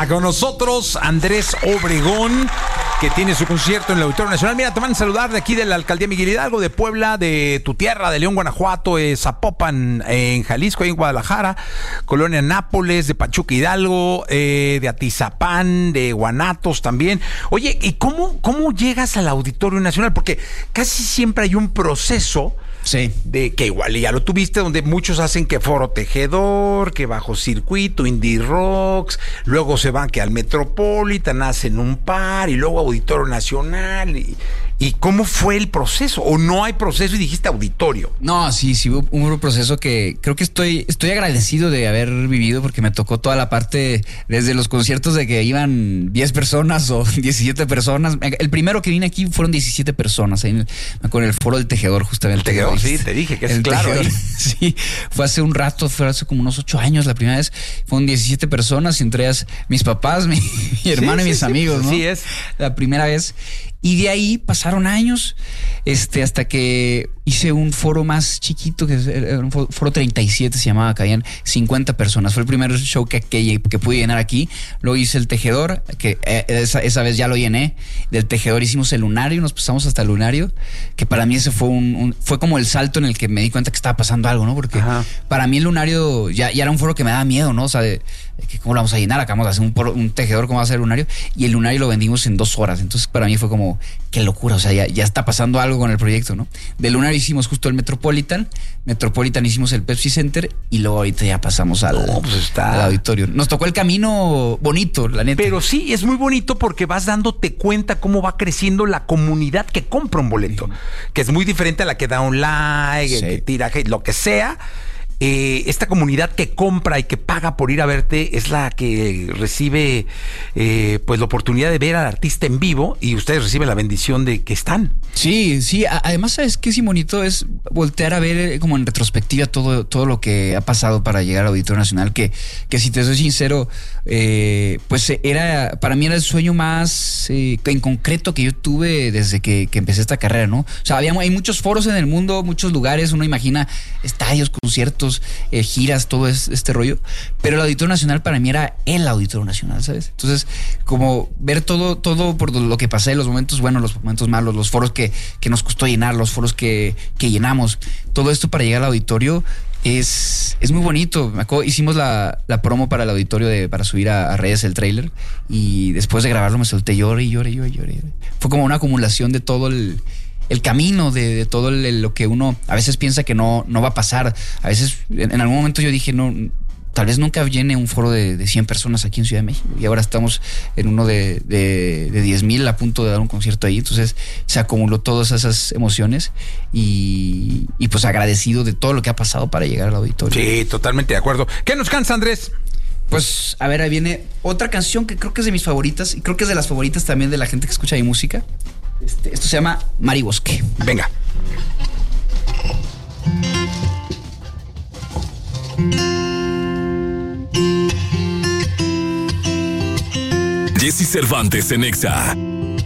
con nosotros Andrés Obregón, que tiene su concierto en el Auditorio Nacional. Mira, te van a saludar de aquí de la Alcaldía Miguel Hidalgo, de Puebla, de tu tierra, de León, Guanajuato, Zapopan, en Jalisco, ahí en Guadalajara, Colonia Nápoles, de Pachuca Hidalgo, de Atizapán, de Guanatos también. Oye, ¿y cómo llegas al Auditorio Nacional? Porque casi siempre hay un proceso. Sí. De que igual ya lo tuviste, donde muchos hacen que Foro Tejedor, que Bajo Circuito, Indie Rocks, luego se van que al Metropolitan, hacen un par, y luego Auditorio Nacional. ¿Y cómo fue el proceso? ¿O no hay proceso y dijiste auditorio? No, sí hubo un proceso que creo que estoy agradecido de haber vivido, porque me tocó toda la parte desde los conciertos de que iban 10 personas o 17 personas. El primero que vine aquí fueron 17 personas, ahí con el Foro del Tejedor, justamente. El Tejedor, sí, te dije que es claro. Tejedor, sí, fue hace un rato, fue hace como unos 8 años la primera vez. Fueron 17 personas, entre ellas mis papás, mi hermano y mis amigos, ¿no? Sí, es. La primera vez. Y de ahí pasaron años, hasta que hice un foro más chiquito, que era un foro 37, se llamaba, cabían 50 personas. Fue el primer show que pude llenar aquí. Luego hice el Tejedor, que esa vez ya lo llené. Del Tejedor hicimos el Lunario, nos pasamos hasta el Lunario, que para mí ese fue fue como el salto en el que me di cuenta que estaba pasando algo, ¿no? Porque para mí el Lunario ya era un foro que me daba miedo, ¿no? O sea, que ¿cómo lo vamos a llenar? Acabamos de hacer un Tejedor, ¿cómo va a ser el Lunario? Y el Lunario lo vendimos en 2 horas. Entonces para mí fue como, qué locura, o sea, ya está pasando algo con el proyecto, ¿no? Del Lunario hicimos justo el Metropolitan hicimos el Pepsi Center, y luego ahorita ya pasamos al auditorio. Nos tocó el camino bonito, la neta. Pero sí, es muy bonito porque vas dándote cuenta cómo va creciendo la comunidad que compra un boleto, que es muy diferente a la que da un like, que tira hate, lo que sea. Esta comunidad que compra y que paga por ir a verte es la que recibe pues la oportunidad de ver al artista en vivo, y ustedes reciben la bendición de que están. Sí. Además, ¿sabes qué? Sí, bonito es voltear a ver como en retrospectiva todo lo que ha pasado para llegar al Auditorio Nacional, que si te soy sincero, pues para mí era el sueño más en concreto que yo tuve desde que empecé esta carrera, ¿no? O sea, hay muchos foros en el mundo, muchos lugares, uno imagina estadios, conciertos, giras, todo este rollo, pero el Auditorio Nacional para mí era el Auditorio Nacional, ¿sabes? Entonces, como ver todo por lo que pasé, los momentos buenos, los momentos malos, los foros que nos costó llenar, los foros que llenamos, todo esto para llegar al auditorio es muy bonito. Me acuerdo, hicimos la promo para el auditorio para subir a redes el tráiler, y después de grabarlo me solté, lloré. Fue como una acumulación de todo el camino, de todo lo que uno a veces piensa que no va a pasar. A veces, en algún momento yo dije, no, tal vez nunca llene un foro de 100 personas aquí en Ciudad de México, y ahora estamos en uno de 10,000 a punto de dar un concierto ahí. Entonces se acumuló todas esas emociones, y pues agradecido de todo lo que ha pasado para llegar al auditorio. Sí, totalmente de acuerdo. ¿Qué nos cansa, Andrés? Pues, a ver, ahí viene otra canción que creo que es de mis favoritas, y creo que es de las favoritas también de la gente que escucha mi música. Esto se llama Mar y Bosque. Venga. Jesse Cervantes en Exa.